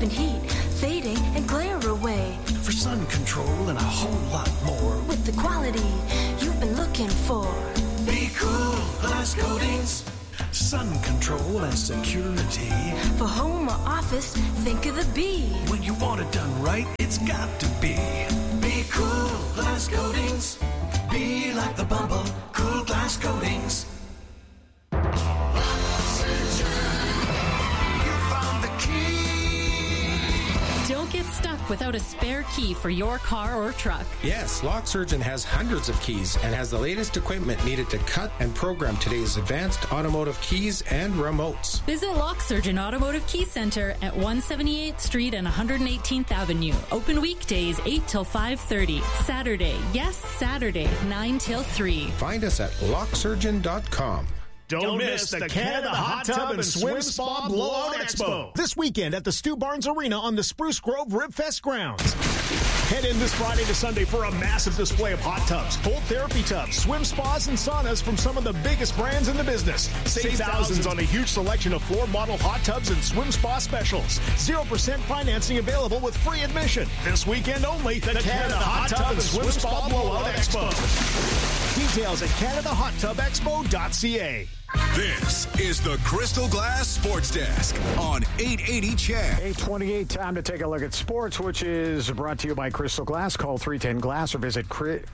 keeping heat, fading and glare away. For sun control and a whole lot more. With the quality you've been looking for. Be cool, glass coatings. Sun control and security. For home or office, think of the B. When you want it done right, it's got to be. Be cool, glass coatings. Be like the bubble, cool glass coatings. Don't get stuck without a spare key for your car or truck. Yes, Lock Surgeon has hundreds of keys and has the latest equipment needed to cut and program today's advanced automotive keys and remotes. Visit Lock Surgeon Automotive Key Center at 178th Street and 118th Avenue. Open weekdays 8 till 5:30. Saturday, yes, Saturday, 9 till 3. Find us at locksurgeon.com. Don't miss the Canada Hot Tub and Swim Spa Blowout Expo this weekend at the Stu Barnes Arena on the Spruce Grove Ribfest grounds. Head in this Friday to Sunday for a massive display of hot tubs, cold therapy tubs, swim spas, and saunas from some of the biggest brands in the business. Save thousands on a huge selection of floor model hot tubs and swim spa specials. 0% financing available with free admission. This weekend only, the Canada Hot Tub and Swim Spa Blowout Expo. Details at CanadaHotTubExpo.ca. This is the Crystal Glass Sports Desk on 880 CHED. 8:28, time to take a look at sports, which is brought to you by Crystal Glass. Call 310-GLASS or visit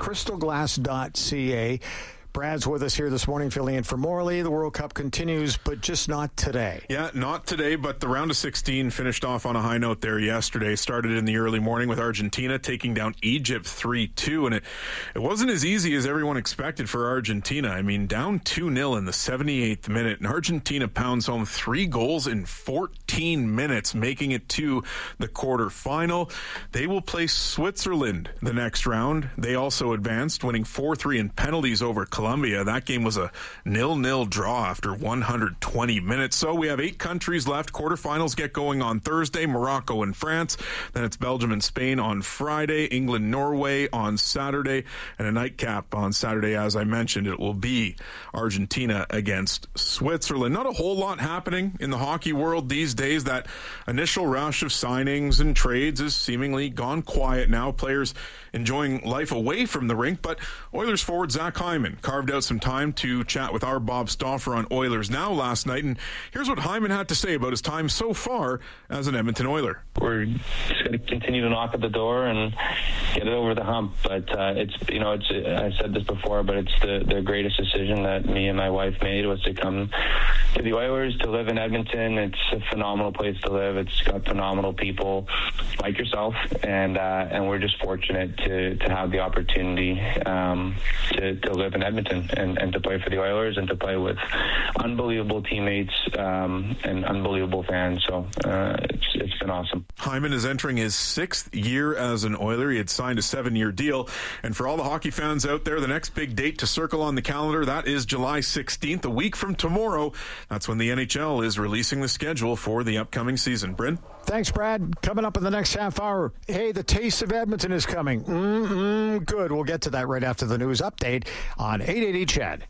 crystalglass.ca. Brad's with us here this morning, filling in for Morley. The World Cup continues, but just not today. Yeah, not today, but the round of 16 finished off on a high note there yesterday. Started in the early morning with Argentina taking down Egypt 3-2, and it wasn't as easy as everyone expected for Argentina. I mean, down 2-0 in the 78th minute, and Argentina pounds home 3 goals in 14 minutes, making it to the quarterfinal. They will play Switzerland the next round. They also advanced, winning 4-3 in penalties over Colombia. That game was a 0-0 draw after 120 minutes. So we have 8 countries left. Quarterfinals get going on Thursday, Morocco and France. Then it's Belgium and Spain on Friday, England, Norway on Saturday, and a nightcap on Saturday. As I mentioned, it will be Argentina against Switzerland. Not a whole lot happening in the hockey world these days. That initial rush of signings and trades has seemingly gone quiet now. Players enjoying life away from the rink, but Oilers forward Zach Hyman carved out some time to chat with our Bob Stauffer on Oilers Now last night, and here's what Hyman had to say about his time so far as an Edmonton Oiler. We're just going to continue to knock at the door and get it over the hump, but it's I said this before, but it's the greatest decision that me and my wife made was to come to the Oilers, to live in Edmonton. It's a phenomenal place to live. It's got phenomenal people like yourself, and we're just fortunate to have the opportunity to live in Edmonton and to play for the Oilers and to play with unbelievable teammates and unbelievable fans. So it's been awesome. Hyman is entering his 6th year as an Oiler. He had signed a 7-year deal. And for all the hockey fans out there, the next big date to circle on the calendar, that is July 16th, a week from tomorrow. That's when the NHL is releasing the schedule for the upcoming season. Bryn? Thanks, Brad. Coming up in the next half hour, hey, the Taste of Edmonton is coming. Good. We'll get to that right after the news update on 880 CHED.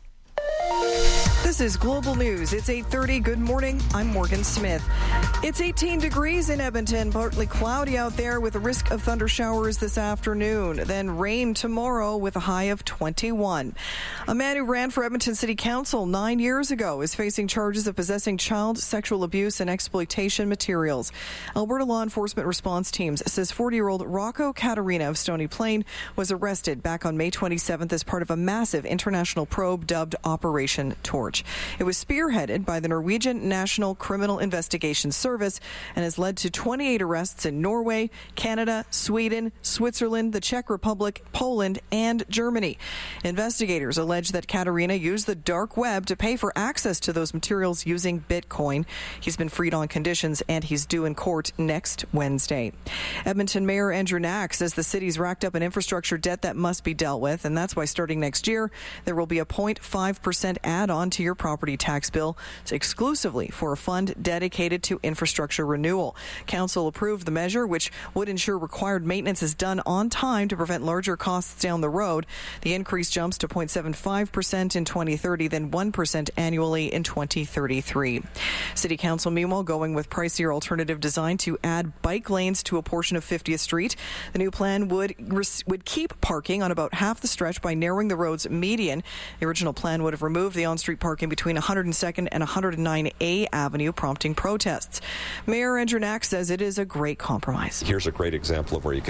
This is Global News. It's 8:30. Good morning. I'm Morgan Smith. It's 18 degrees in Edmonton, partly cloudy out there with a risk of thunder showers this afternoon. Then rain tomorrow with a high of 21. A man who ran for Edmonton City Council 9 years ago is facing charges of possessing child sexual abuse and exploitation materials. Alberta Law Enforcement Response Teams says 40-year-old Rocco Caterina of Stony Plain was arrested back on May 27th as part of a massive international probe dubbed Operation Torch. It was spearheaded by the Norwegian National Criminal Investigation Service and has led to 28 arrests in Norway, Canada, Sweden, Switzerland, the Czech Republic, Poland, and Germany. Investigators allege that Caterina used the dark web to pay for access to those materials using Bitcoin. He's been freed on conditions and he's due in court next Wednesday. Edmonton Mayor Andrew Knack says the city's racked up an infrastructure debt that must be dealt with, and that's why starting next year there will be a 0.5% add-on to to your property tax bill exclusively for a fund dedicated to infrastructure renewal. Council approved the measure, which would ensure required maintenance is done on time to prevent larger costs down the road. The increase jumps to 0.75% in 2030, then 1% annually in 2033. City Council, meanwhile, going with pricier alternative design to add bike lanes to a portion of 50th Street. The new plan would keep parking on about half the stretch by narrowing the road's median. The original plan would have removed the on-street parking between 102nd and 109A Avenue, prompting protests. Mayor Andrew Knack says it is a great compromise. Here's a great example of where you can